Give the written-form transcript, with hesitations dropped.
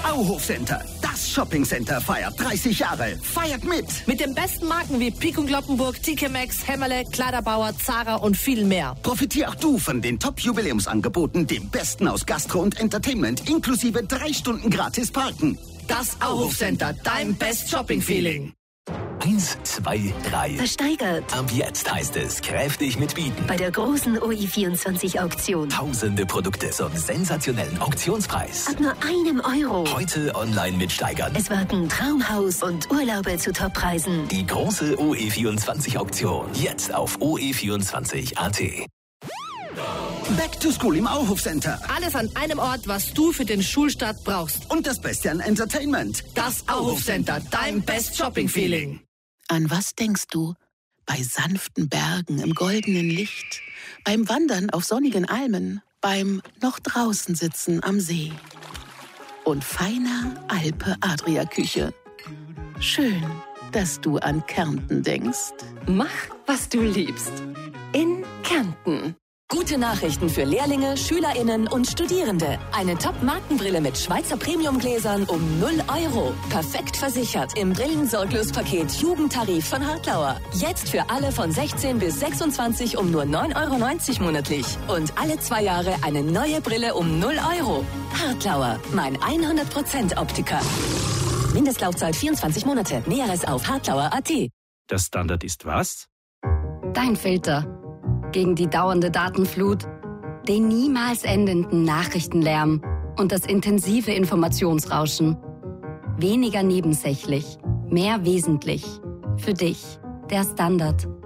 Auhof Center, das Shoppingcenter, feiert 30 Jahre. Feiert mit! Mit den besten Marken wie Pik und Kloppenburg, TK Maxx, Hämmerle, Kleiderbauer, Zara und viel mehr. Profitier auch du von den Top-Jubiläumsangeboten, dem Besten aus Gastro und Entertainment, inklusive 3 Stunden gratis Parken. Das Auhof Center, dein Best Shopping-Feeling. 1, 2, 3. Versteigert. Ab jetzt heißt es kräftig mitbieten. Bei der großen OI24-Auktion. Tausende Produkte zum sensationellen Auktionspreis. Ab nur €1. Heute online mitsteigern. Es warten Traumhaus und Urlaube zu Toppreisen. Die große OE24-Auktion. Jetzt auf OE24.at. Back to School im Auhof Center. Alles an einem Ort, was du für den Schulstart brauchst. Und das Beste an Entertainment. Das Auhof Center, dein Best Shopping-Feeling. An was denkst du? Bei sanften Bergen im goldenen Licht, beim Wandern auf sonnigen Almen, beim noch draußen sitzen am See und feiner Alpe-Adria-Küche. Schön, dass du an Kärnten denkst. Mach, was du liebst. In Kärnten. Gute Nachrichten für Lehrlinge, SchülerInnen und Studierende. Eine Top-Markenbrille mit Schweizer Premiumgläsern um 0 €. Perfekt versichert im Brillensorglos-Paket Jugendtarif von Hartlauer. Jetzt für alle von 16 bis 26 um nur 9,90 € monatlich. Und alle 2 Jahre eine neue Brille um 0 €. Hartlauer, mein 100% Optiker. Mindestlaufzeit 24 Monate. Näheres auf hartlauer.at. Der Standard ist was? Dein Filter. Gegen die dauernde Datenflut, den niemals endenden Nachrichtenlärm und das intensive Informationsrauschen. Weniger nebensächlich, mehr wesentlich. Für dich, der Standard.